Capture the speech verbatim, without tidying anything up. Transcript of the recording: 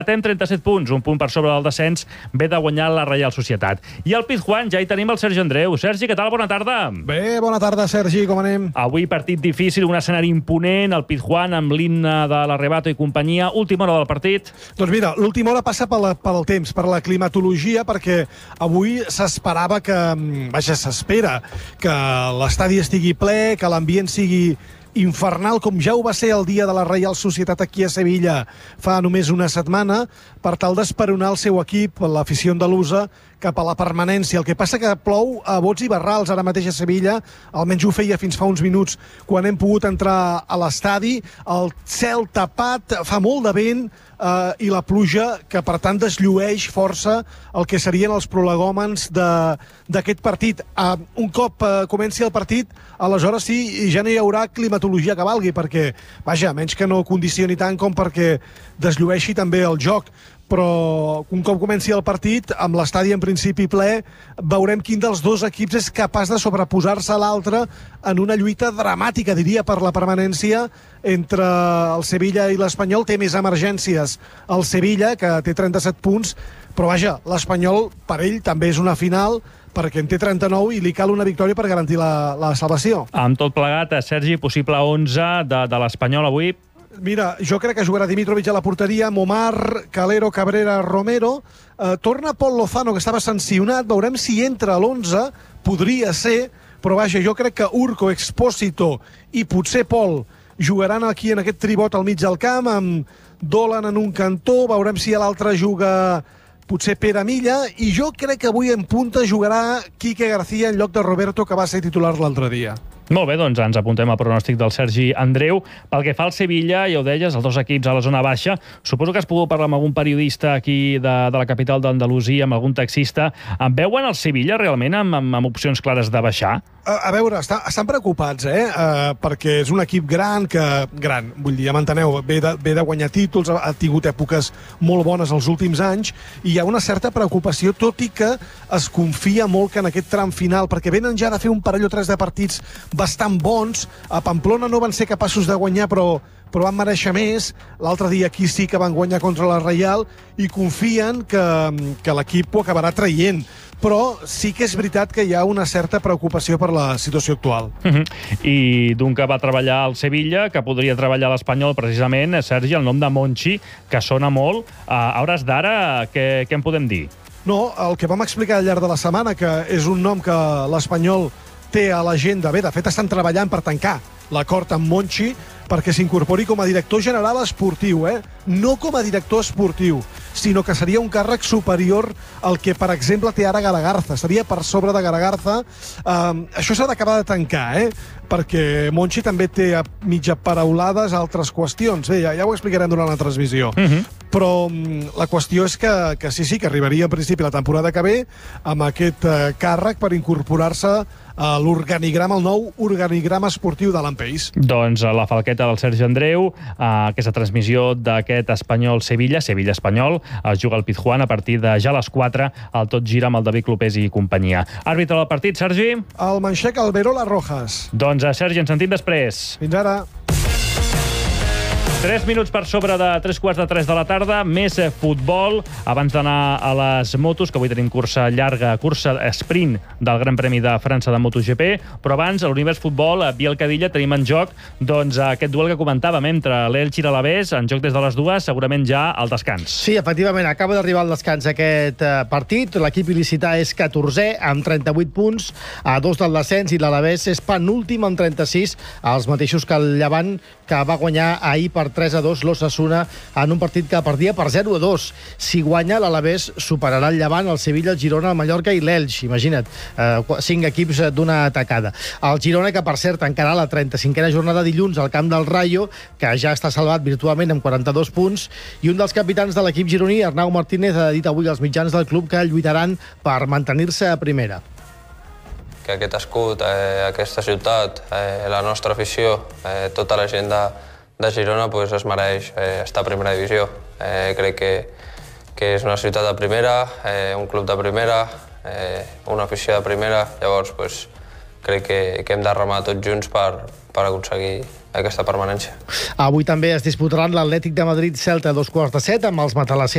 Tem trenta-set punts, un punt per sobre del descens, ve de guanyar la Reial Societat. I al Pizjuán ja hi tenim el Sergi Andreu. Sergi, què tal? Bona tarda. Bé, bona tarda, Sergi, com anem? Avui partit difícil, un escenari imponent, el Pizjuán amb l'himne de l'Arrebato i companyia. Última hora del partit. Doncs mira, l'última hora passa pel, pel temps, per la climatologia, perquè avui s'esperava que, vaja, s'espera que l'estadi estigui ple, que l'ambient sigui infernal, com ja ho va ser el dia de la Reial Societat aquí a Sevilla fa només una setmana, per tal d'esperonar el seu equip, l'afició andalusa, cap a la permanència. El que passa que plou a bots i barrals ara mateix a Sevilla, almenys ho feia fins fa uns minuts quan hem pogut entrar a l'estadi, el cel tapat, fa molt de vent, eh, i la pluja, que per tant desllueix força el que serien els prolegòmens d'aquest partit. Eh, un cop eh, comenci el partit, aleshores sí, ja no hi haurà climatologia que valgui, perquè, vaja, menys que no condicioni tant com perquè desllueixi també el joc. Però un cop comenci el partit, amb l'estadi en principi ple, veurem quin dels dos equips és capaç de sobreposar-se a l'altre en una lluita dramàtica, diria, per la permanència entre el Sevilla i l'Espanyol. Té més emergències el Sevilla, que té trenta-set punts, però vaja, l'Espanyol per ell també és una final, perquè en té trenta-nou i li cal una victòria per garantir la, la salvació. Amb tot plegat, Sergi, possible onze de, de l'Espanyol avui. Mira, jo crec que jugarà Dimitrovic a la porteria, Momar, Calero, Cabrera, Romero. Eh, torna Pol Lozano, que estava sancionat. Veurem si entra a l'onze. Podria ser, però vaja, jo crec que Urco, Expósito i potser Pol jugaran aquí en aquest tribot al mig del camp, amb Dolan en un cantó. Veurem si a l'altre juga potser Pere Milla, i jo crec que avui en punta jugarà Quique García en lloc de Roberto, que va ser titular l'altre dia. Molt bé, doncs ens apuntem al pronòstic del Sergi Andreu. Pel que fa al Sevilla, ja ho deies, els dos equips a la zona baixa. Suposo que has pogut parlar amb algun periodista aquí de, de la capital d'Andalusia, amb algun taxista. En veuen el Sevilla realment amb, amb, amb opcions clares de baixar? A, a veure, està, estan preocupats, eh? Uh, perquè és un equip gran, que gran, vull dir, ja m'enteneu, ve, de, ve de guanyar títols, ha, ha tingut èpoques molt bones els últims anys, i hi ha una certa preocupació, tot i que es confia molt que en aquest tram final, perquè venen ja de fer un parell o tres de partits bastant bons. A Pamplona no van ser capaços de guanyar, però però van mereixer més. L'altre dia aquí sí que van guanyar contra la Reial i confien que, que l'equip ho acabarà traient. Però sí que és veritat que hi ha una certa preocupació per la situació actual. Uh -huh. I d'un que va treballar al Sevilla, que podria treballar a l'Espanyol precisament, Sergi, el nom de Monchi, que sona molt. A hores d'ara, què, què en podem dir? No, el que vam explicar al llarg de la setmana, que és un nom que l'Espanyol té a l'agenda. Bé, de fet, estan treballant per tancar l'acord amb Monchi perquè s'incorpori com a director general esportiu, eh? No com a director esportiu, sinó que seria un càrrec superior al que, per exemple, té ara Garagarza. Seria per sobre de Garagarza. Um, això s'ha d'acabar de tancar, eh? Perquè Monchi també té a mitja paraulades altres qüestions. Bé, ja, ja ho explicarem durant la transmissió. Uh -huh. Però um, la qüestió és que, que sí, sí, que arribaria en principi la temporada que ve amb aquest uh, càrrec per incorporar-se a l'organigrama, el nou organigrama esportiu de l'Ampeix. Doncs la falqueta del Sergi Andreu, eh, aquesta transmissió d'aquest Espanyol-Sevilla, Sevilla-Espanyol, es juga al Pizjuán a partir de ja a les quatre, al Tot Gira amb el David Clopés i companyia. Àrbitre del partit, Sergi? El manxec Alberola Rojas. Doncs, Sergi, ens sentim després. Fins ara. Tres minuts per sobre de tres quarts de tres de la tarda, més futbol, abans d'anar a les motos, que avui tenim cursa llarga, cursa sprint del Gran Premi de França de MotoGP, però abans, a l'Univers Futbol, a Bielcadilla, tenim en joc doncs, aquest duel que comentàvem entre l'Elche i l'Alavés, en joc des de les dues, segurament ja al descans. Sí, efectivament, acaba d'arribar al descans aquest eh, partit. L'equip il·licità és catorzè, amb trenta-vuit punts, a dos del descens, i l'Alavés és penúltim amb trenta-sis, els mateixos que el Llevant, que va guanyar ahir per tres a dos l'Osasuna en un partit que perdia per zero a dos. Si guanya, l'Alavés superarà el Llevant, el Sevilla, el Girona, el Mallorca i l'Elx. Imagina't, eh, cinc equips d'una atacada. El Girona, que per cert tancarà la trenta-cinquena jornada dilluns al camp del Rayo, que ja està salvat virtualment amb quaranta-dos punts, i un dels capitans de l'equip gironí, Arnau Martínez, ha dit avui als mitjans del club que lluitaran per mantenir-se a primera. Que aquest escut, eh, aquesta ciutat, eh, la nostra afició, eh, tota la gent de, de Girona pues, es mereix eh, estar a primera divisió. Eh, crec que, que és una ciutat de primera, eh, un club de primera, eh, una afició de primera, llavors pues, crec que, que hem de remar tots junts per, per aconseguir aquesta permanència. Avui també es disputaran l'Atlètic de Madrid-Celta a dos quarts de set amb els matalassers